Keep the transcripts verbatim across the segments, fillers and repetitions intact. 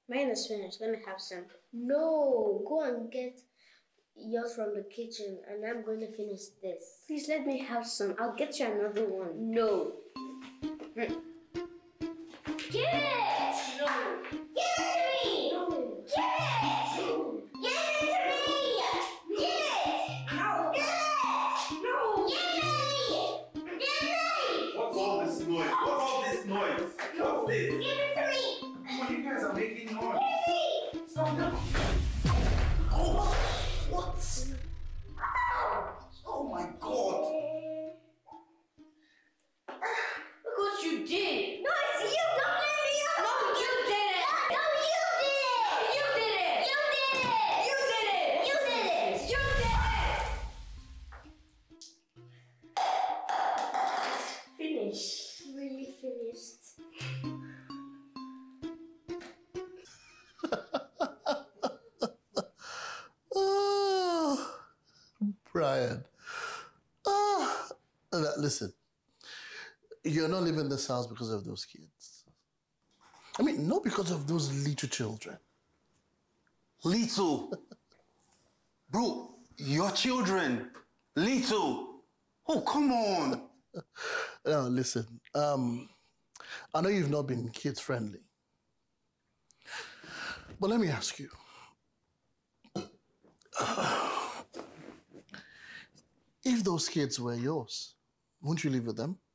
Mine is finished. Let me have some. No, go and get yours from the kitchen, and I'm going to finish this. Please let me have some. I'll get you another one. No. Hmm. Give it! No. Give it to me! No. Give it! No. Give it to me! Give it! No. Give it! No. Give me! Give me! What's all this noise? What's all this noise? What's this? Give it to me! Come on, you guys are making noise. Give me! Stop them. Oh, what? Oh my God. Look what you did. No, it's you! Don't let me up! No, you did it. No, you did it! You did it. You did it! You did it. You did it! You did it. Finish. Really finished. Oh, Brian. Ah, oh. Listen, you're not leaving this house because of those kids. I mean, not because of those little children. Little. Bro, your children. Little. Oh, come on. Now, listen, um, I know you've not been kids friendly. But let me ask you. If those kids were yours, wouldn't you live with them?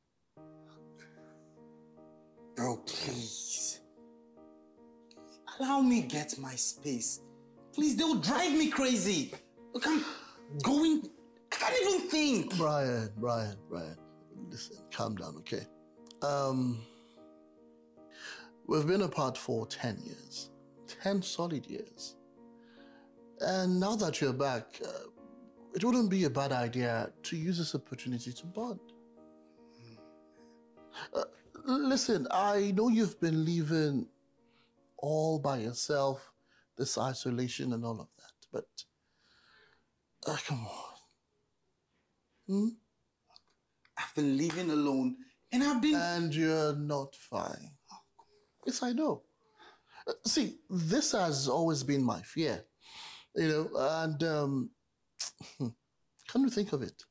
Bro, please. Allow me get my space. Please, they'll drive me crazy. Look, I'm going... I can't even think. Brian, Brian, Brian, listen, calm down, okay? Um, we've been apart for ten years. ten solid years. And now that you're back, uh, it wouldn't be a bad idea to use this opportunity to bond. Uh, listen, I know you've been living all by yourself, this isolation and all of that, but uh, come on. Hmm? I've been living alone and I've been... And you're not fine. Yes, I know. Uh, see, this has always been my fear, you know, and um, come to think of it,